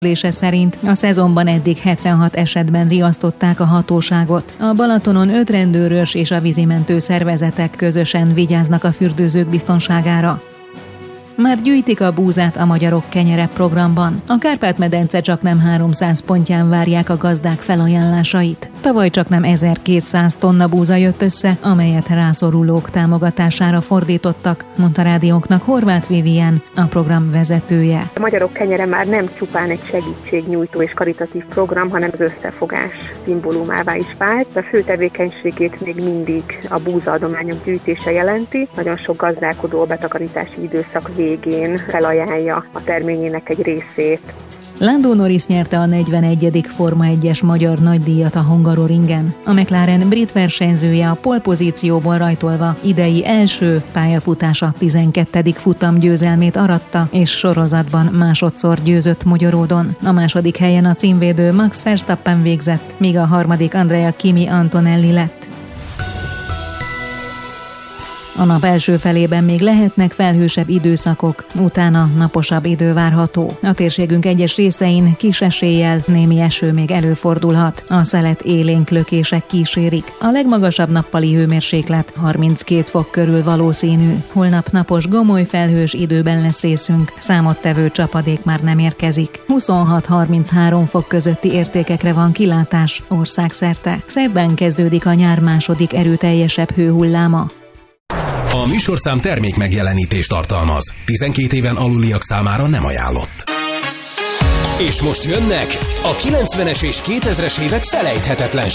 szerint a szezonban eddig 76 esetben riasztották a hatóságot. A Balatonon 5 rendőrös és a vízimentő szervezetek közösen vigyáznak a fürdőzők biztonságára. Már gyűjtik a búzát a Magyarok Kenyere programban. A Kárpát-medence csaknem 300 pontján várják a gazdák felajánlásait. Tavaly csaknem 1200 tonna búza jött össze, amelyet rászorulók támogatására fordítottak, mondta rádiónknak Horváth Vivien, a program vezetője. A Magyarok Kenyere már nem csupán egy segítségnyújtó és karitatív program, hanem az összefogás szimbólumává is vált. A fő tevékenységét még mindig a búzaadományok gyűjtése jelenti. Nagyon sok gazdálkodó a betakarítási időszak végén felajánlja a terményének egy részét. Lando Norris nyerte a 41. Forma 1-es magyar nagydíjat a Hungaroringen. A McLaren brit versenyzője a pole pozícióból rajtolva idei első pályafutása 12. futamgyőzelmét aratta, és sorozatban másodszor győzött Magyaródon. A második helyen a címvédő Max Verstappen végzett, míg a harmadik Andrea Kimi Antonelli lett. A nap első felében még lehetnek felhősebb időszakok, utána naposabb idő várható. A térségünk egyes részein kis eséllyel némi eső még előfordulhat. A szelet élénk lökések kísérik. A legmagasabb nappali hőmérséklet 32 fok körül valószínű. Holnap napos, gomoly felhős időben lesz részünk. Számottevő csapadék már nem érkezik. 26-33 fok közötti értékekre van kilátás országszerte. Szerdán kezdődik a nyár második erőteljesebb hőhulláma. A műsorszám termék megjelenítést tartalmaz. 12 éven aluliak számára nem ajánlott. És most jönnek a 90-es és 2000-es évek felejthetetlen